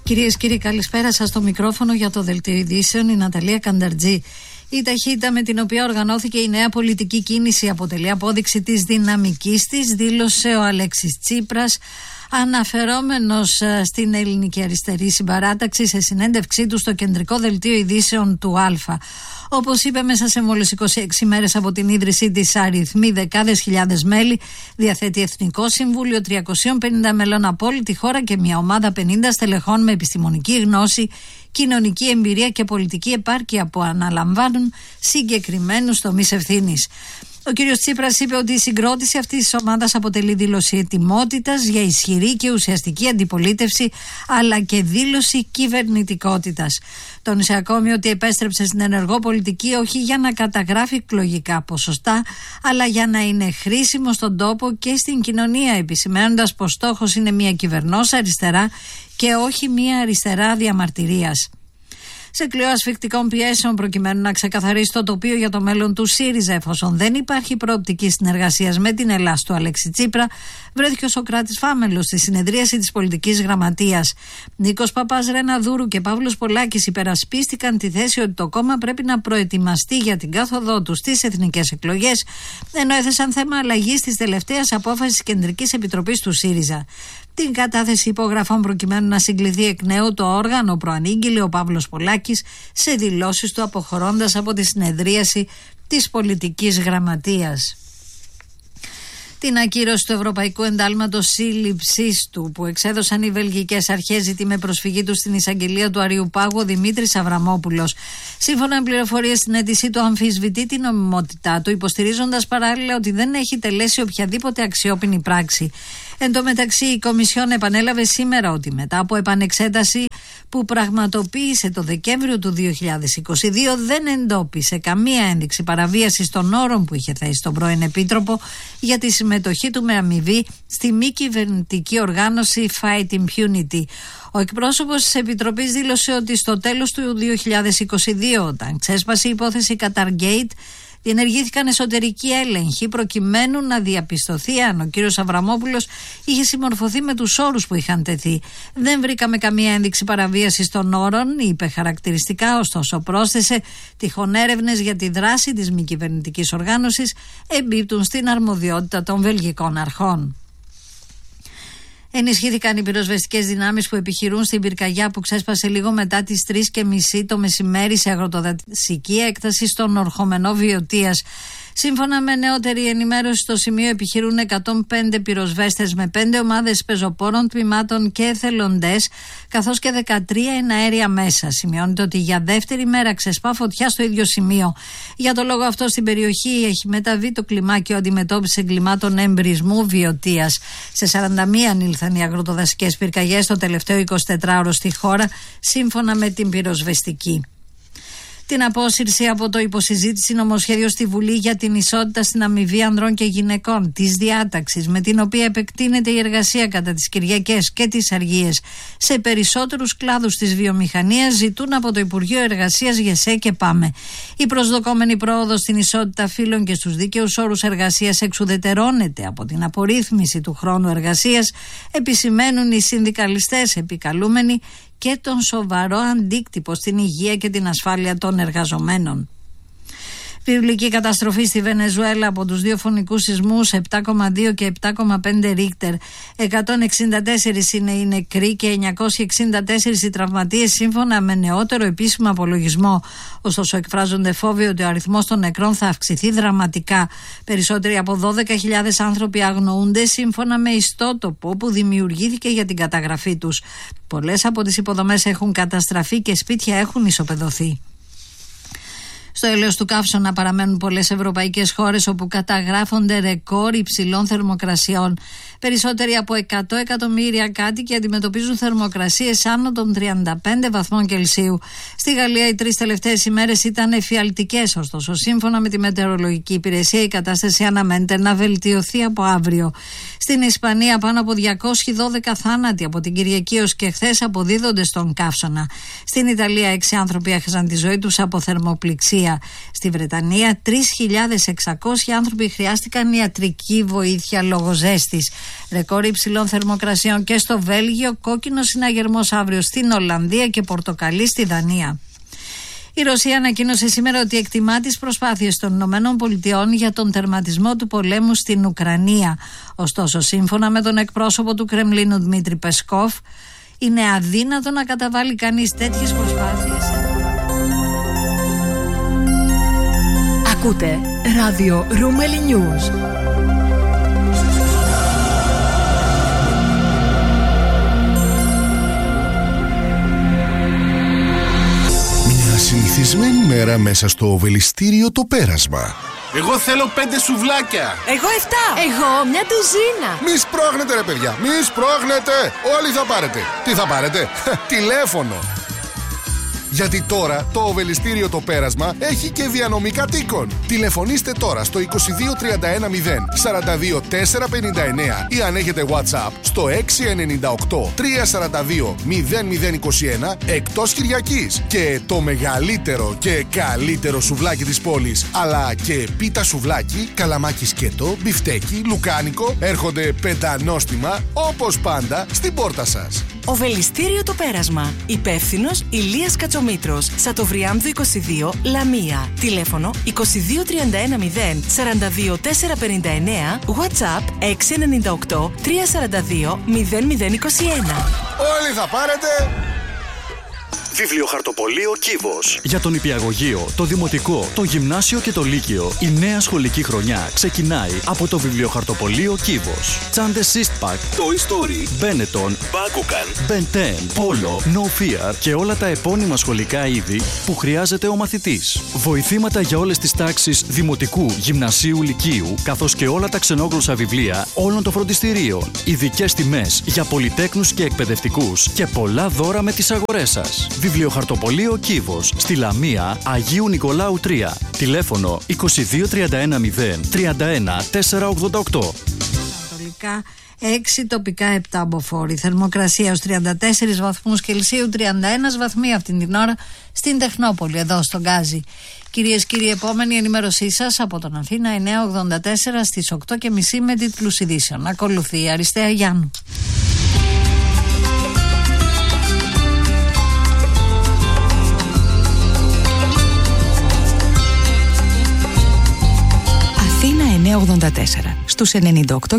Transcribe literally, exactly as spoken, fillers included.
Κυρίες και κύριοι, καλησπέρα σας. Στο μικρόφωνο για το Δελτίο Ειδήσεων η Ναταλία Κανταρτζή. Η ταχύτητα με την οποία οργανώθηκε η νέα πολιτική κίνηση αποτελεί απόδειξη της δυναμικής της, δήλωσε ο Αλέξης Τσίπρας, αναφερόμενος στην ελληνική αριστερή συμπαράταξη σε συνέντευξή του στο κεντρικό Δελτίο Ειδήσεων του Α. Όπως είπε, μέσα σε μόλις είκοσι έξι μέρες από την ίδρυσή της, αριθμεί δεκάδες χιλιάδες μέλη, διαθέτει Εθνικό Συμβούλιο τριακόσιων πενήντα μελών από όλη τη χώρα και μια ομάδα πενήντα στελεχών με επιστημονική γνώση, κοινωνική εμπειρία και πολιτική επάρκεια που αναλαμβάνουν συγκεκριμένους τομείς ευθύνης. Ο κ. Τσίπρας είπε ότι η συγκρότηση αυτής της ομάδας αποτελεί δήλωση ετοιμότητας για ισχυρή και ουσιαστική αντιπολίτευση, αλλά και δήλωση κυβερνητικότητας. Τόνισε ακόμη ότι επέστρεψε στην ενεργό πολιτική όχι για να καταγράφει εκλογικά ποσοστά, αλλά για να είναι χρήσιμο στον τόπο και στην κοινωνία, επισημαίνοντας πως στόχος είναι μια κυβερνώσα αριστερά και όχι μια αριστερά διαμαρτυρίας. Σε κλειό ασφικτικών πιέσεων προκειμένου να ξεκαθαρίσει το τοπίο για το μέλλον του ΣΥΡΙΖΑ, εφόσον δεν υπάρχει προοπτική συνεργασίας με την Ελλάδα του Αλέξη Τσίπρα, βρέθηκε ο Σωκράτης Φάμελος στη συνεδρίαση της πολιτικής γραμματείας. Νίκος Παπάς, Ρένα Δούρου και Παύλος Πολάκης υπερασπίστηκαν τη θέση ότι το κόμμα πρέπει να προετοιμαστεί για την κάθοδό του στις εθνικές εκλογές, ενώ έθεσαν θέμα αλλαγής της τελευταίας απόφασης της Κεντρικής Επιτροπής του ΣΥΡΙΖΑ. Την κατάθεση υπογραφών προκειμένου να συγκληθεί εκ νέου το όργανο προανήγγειλε ο Παύλος Πολάκης σε δηλώσεις του αποχωρώντας από τη συνεδρίαση της πολιτικής γραμματείας. Την ακύρωση του Ευρωπαϊκού Εντάλματος Σύλληψής του που εξέδωσαν οι βελγικές αρχές ζητεί με προσφυγή του στην εισαγγελία του Αριουπάγου ο Δημήτρης Αβραμόπουλος. Σύμφωνα με πληροφορίες στην αίτησή του, αμφισβητεί την νομιμότητά του, υποστηρίζοντας παράλληλα ότι δεν έχει τελέσει οποιαδήποτε αξιόπινη πράξη. Εν τω μεταξύ, η Κομισιόν επανέλαβε σήμερα ότι μετά από επανεξέταση που πραγματοποίησε το Δεκέμβριο του δύο χιλιάδες είκοσι δύο δεν εντόπισε καμία ένδειξη παραβίασης των όρων που είχε θέσει τον πρώην Επίτροπο για τη συμμετοχή του με αμοιβή στη μη κυβερνητική οργάνωση Fight Impunity. Ο εκπρόσωπος της Επιτροπής δήλωσε ότι στο τέλος του δύο χιλιάδες είκοσι δύο, όταν ξέσπασε η υπόθεση Qatargate, διενεργήθηκαν εσωτερικοί έλεγχοι προκειμένου να διαπιστωθεί αν ο κύριος Αβραμόπουλος είχε συμμορφωθεί με τους όρους που είχαν τεθεί. Δεν βρήκαμε καμία ένδειξη παραβίασης των όρων, είπε χαρακτηριστικά, ωστόσο πρόσθεσε, τυχόν έρευνες για τη δράση της μη κυβερνητικής οργάνωσης εμπίπτουν στην αρμοδιότητα των βελγικών αρχών. Ενισχύθηκαν οι πυροσβεστικές δυνάμεις που επιχειρούν στην πυρκαγιά που ξέσπασε λίγο μετά τις τρεις και μισή το μεσημέρι σε αγροτοδασική έκταση στον ορχομενό Βιωτίας. Σύμφωνα με νεότερη ενημέρωση, στο σημείο επιχειρούν εκατόν πέντε πυροσβέστες με πέντε ομάδες πεζοπόρων τμήματων και εθελοντές, καθώς και δεκατρία εναέρια μέσα. Σημειώνεται ότι για δεύτερη μέρα ξεσπά φωτιά στο ίδιο σημείο. Για το λόγο αυτό, στην περιοχή έχει μεταβεί το κλιμάκιο αντιμετώπισης εγκλημάτων εμπρισμού Βιωτίας. Σε σαράντα μία ανήλθαν οι αγροτοδασικές πυρκαγιές το τελευταίο εικοσιτετράωρο στη χώρα, σύμφωνα με την πυροσβεστική. Την απόσυρση από το υποσυζήτηση νομοσχέδιο στη Βουλή για την ισότητα στην αμοιβή ανδρών και γυναικών, της διάταξης με την οποία επεκτείνεται η εργασία κατά τις Κυριακές και τις Αργίες σε περισσότερους κλάδους της βιομηχανίας, ζητούν από το Υπουργείο Εργασίας ΓΕΣΕ και ΠΑΜΕ. Η προσδοκόμενη πρόοδος στην ισότητα φύλων και στους δίκαιους όρους εργασίας εξουδετερώνεται από την απορρίθμιση του χρόνου εργασίας, επισημαίνουν οι συνδικαλιστές, επικαλούμενοι και τον σοβαρό αντίκτυπο στην υγεία και την ασφάλεια των εργαζομένων. Βιβλική καταστροφή στη Βενεζουέλα από τους δύο φωνικούς σεισμούς επτά κόμμα δύο και επτά κόμμα πέντε Ρίκτερ. εκατόν εξήντα τέσσερις είναι οι νεκροί και εννιακόσιοι εξήντα τέσσερις οι τραυματίες, σύμφωνα με νεότερο επίσημο απολογισμό. Ωστόσο, εκφράζονται φόβοι ότι ο αριθμός των νεκρών θα αυξηθεί δραματικά. Περισσότεροι από δώδεκα χιλιάδες άνθρωποι αγνοούνται, σύμφωνα με ιστότοπο που δημιουργήθηκε για την καταγραφή τους. Πολλές από τις υποδομές έχουν καταστραφεί και σπίτια έχουν ισοπεδωθεί. Στο έλεος του καύσωνα παραμένουν πολλές ευρωπαϊκές χώρες όπου καταγράφονται ρεκόρ υψηλών θερμοκρασιών. Περισσότεροι από εκατό εκατομμύρια κάτοικοι αντιμετωπίζουν θερμοκρασίες άνω των τριάντα πέντε βαθμών Κελσίου. Στη Γαλλία οι τρεις τελευταίες ημέρες ήταν εφιαλτικές, ωστόσο σύμφωνα με τη μετεωρολογική υπηρεσία η κατάσταση αναμένεται να βελτιωθεί από αύριο. Στην Ισπανία πάνω από διακόσιοι δώδεκα θάνατοι από την Κυριακή ως και χθες αποδίδονται στον καύσωνα. Στην Ιταλία έξι άνθρωποι έχασαν τη ζωή τους από θερμοπληξία. νοσοκομεία. Στη Βρετανία τρεις χιλιάδες εξακόσιοι άνθρωποι χρειάστηκαν ιατρική βοήθεια λόγω ζέστης. Ρεκόρ υψηλών θερμοκρασιών και στο Βέλγιο, κόκκινο συναγερμός αύριο στην Ολλανδία και πορτοκαλί στη Δανία. Η Ρωσία ανακοίνωσε σήμερα ότι εκτιμά τις προσπάθειες των Ηνωμένων Πολιτειών για τον τερματισμό του πολέμου στην Ουκρανία. Ωστόσο, σύμφωνα με τον εκπρόσωπο του Κρεμλίνου Δημήτρη Πεσκόφ, είναι αδύνατο να καταβάλει κανείς τέτοιες προσπάθειες. Ακούτε ράδιο Ρούμελι News. Συνηθισμένη μέρα μέσα στο οβελιστήριο το πέρασμα. Εγώ θέλω πέντε σουβλάκια. Εγώ εφτά. Εγώ μια ντουζίνα. Μη σπρώχνετε ρε παιδιά, μη σπρώχνετε. Όλοι θα πάρετε. Τι θα πάρετε? Τηλέφωνο. Γιατί τώρα το οβελιστήριο το πέρασμα έχει και διανομή κατοίκων. Τηλεφωνήστε τώρα στο είκοσι δύο τριάντα ένα μηδέν σαράντα δύο τετρακόσια πενήντα εννέα ή αν έχετε WhatsApp στο έξι εννιά οκτώ τρία σαράντα δύο μηδέν μηδέν είκοσι ένα εκτός Κυριακής. Και το μεγαλύτερο και καλύτερο σουβλάκι της πόλης, αλλά και πίτα σουβλάκι, καλαμάκι σκέτο, μπιφτέκι, λουκάνικο έρχονται πεντανόστιμα όπως πάντα στην πόρτα σας. Οβελιστήριο το πέρασμα. Υπεύθυνος Ηλίας Κατσομήτρος. Σατοβριάμδου είκοσι δύο, Λαμία. Τηλέφωνο είκοσι δύο τριάντα ένα μηδέν σαράντα δύο τετρακόσια πενήντα εννέα. WhatsApp έξι εννιά οκτώ τρία σαράντα δύο μηδέν μηδέν είκοσι ένα. Όλοι θα πάρετε. Βιβλιοχαρτοπωλείο Κύβος. Για τον νηπιαγωγείο, το δημοτικό, το γυμνάσιο και το λύκειο, η νέα σχολική χρονιά ξεκινάει από το Βιβλιοχαρτοπωλείο Κύβος. Τσάντες Eastpak, Toy Story, Benetton, Bakugan, Ben ten, Polo, No Fear και όλα τα επώνυμα σχολικά είδη που χρειάζεται ο μαθητής. Βοηθήματα για όλες τις τάξεις δημοτικού, γυμνασίου, λυκείου, καθώς και όλα τα ξενόγλωσσα βιβλία όλων των φροντιστηρίων. Ειδικές τιμές για πολυτέκνους και εκπαιδευτικούς και πολλά δώρα με τις αγορές σας. Βιβλιοχαρτοπωλείο Κύβος, στη Λαμία, Αγίου Νικολάου τρία. Τηλέφωνο είκοσι δύο τριάντα ένα μηδέν τριάντα ένα τετρακόσια ογδόντα οκτώ. Ανατολικά έξι, τοπικά επτά μποφόρ. Θερμοκρασία ως τριάντα τέσσερις βαθμούς Κελσίου, τριάντα ένα βαθμοί αυτήν την ώρα στην Τεχνόπολη, εδώ στον Γκάζι. Κυρίες και κύριοι, επόμενη ενημέρωσή σας από τον Αθήνα εννιά ογδόντα τέσσερα στις οκτώ και μισή με τίτλους ειδήσεων. Ακολουθεί η Αριστεία Γιάννου. Αθήνα εννιά ογδόντα τέσσερα στους ενενήντα οκτώ